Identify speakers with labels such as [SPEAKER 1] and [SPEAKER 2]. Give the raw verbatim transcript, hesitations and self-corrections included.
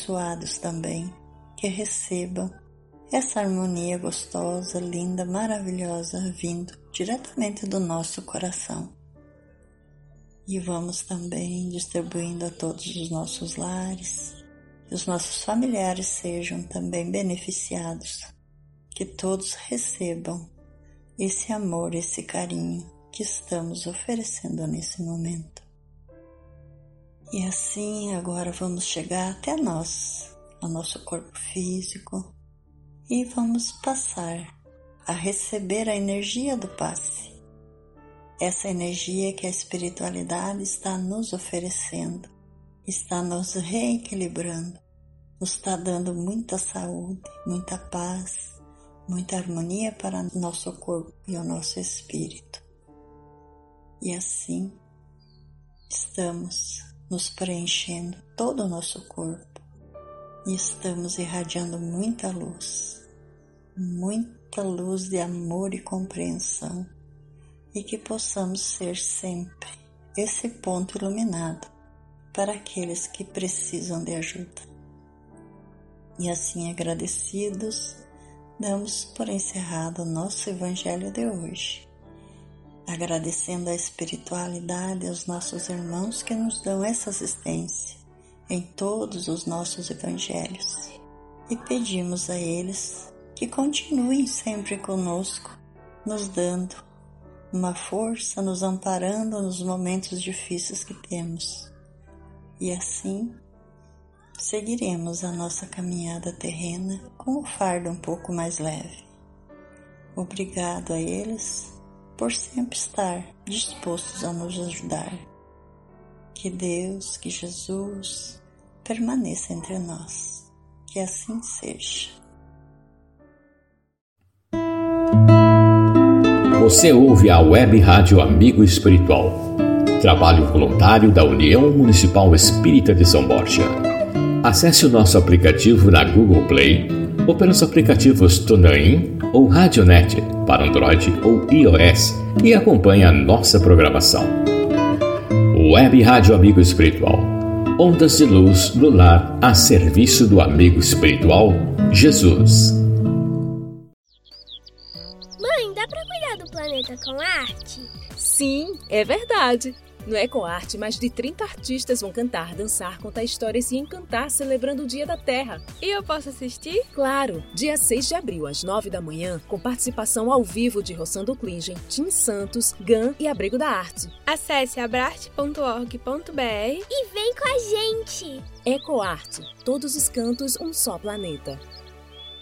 [SPEAKER 1] abençoados também, que recebam essa harmonia gostosa, linda, maravilhosa, vindo diretamente do nosso coração. E vamos também distribuindo a todos os nossos lares, que os nossos familiares sejam também beneficiados, que todos recebam esse amor, esse carinho que estamos oferecendo nesse momento. E assim agora vamos chegar até nós, ao nosso corpo físico, e vamos passar a receber a energia do passe. Essa energia que a espiritualidade está nos oferecendo, está nos reequilibrando, nos está dando muita saúde, muita paz, muita harmonia para o nosso corpo e o nosso espírito. E assim estamos nos preenchendo todo o nosso corpo e estamos irradiando muita luz, muita luz de amor e compreensão, e que possamos ser sempre esse ponto iluminado para aqueles que precisam de ajuda. E assim, agradecidos, damos por encerrado o nosso Evangelho de hoje, agradecendo a espiritualidade aos nossos irmãos que nos dão essa assistência em todos os nossos evangelhos, e pedimos a eles que continuem sempre conosco, nos dando uma força, nos amparando nos momentos difíceis que temos. E assim seguiremos a nossa caminhada terrena com o fardo um pouco mais leve. Obrigado a eles por sempre estar dispostos a nos ajudar. Que Deus, que Jesus permaneça entre nós. Que assim seja.
[SPEAKER 2] Você ouve a Web Rádio Amigo Espiritual, trabalho voluntário da União Municipal Espírita de São Borja. Acesse o nosso aplicativo na Google Play ou pelos aplicativos TuneIn ou Radionet para Android ou iOS e acompanhe a nossa programação. Web Rádio Amigo Espiritual, ondas de luz no lar a serviço do amigo espiritual Jesus.
[SPEAKER 3] Mãe, dá pra cuidar do planeta com arte?
[SPEAKER 4] Sim, é verdade. No EcoArte, mais de trinta artistas vão cantar, dançar, contar histórias e encantar celebrando o Dia da Terra.
[SPEAKER 3] E eu posso assistir?
[SPEAKER 4] Claro! Dia seis de abril, às nove da manhã, com participação ao vivo de Rossando Klingen, Tim Santos, Gan e Abrigo da Arte.
[SPEAKER 3] Acesse abrarte ponto org ponto br e vem com a gente!
[SPEAKER 4] EcoArte, todos os cantos, um só planeta.